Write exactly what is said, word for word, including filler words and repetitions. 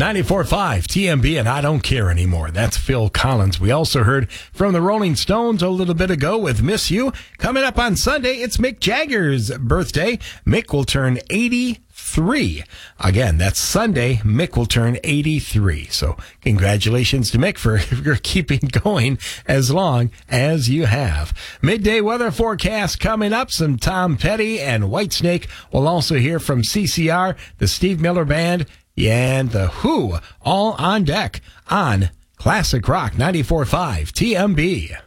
ninety-four point five T M B, and I Don't Care Anymore. That's Phil Collins. We also heard from the Rolling Stones a little bit ago with Miss You. Coming up on Sunday, it's Mick Jagger's birthday. Mick will turn eighty-three. Again, that's Sunday. Mick will turn eighty-three. So congratulations to Mick for, for keeping going as long as you have. Midday weather forecast coming up. Some Tom Petty and Whitesnake. We'll also hear from C C R, the Steve Miller Band, and the Who, all on deck on Classic Rock ninety-four point five T M B.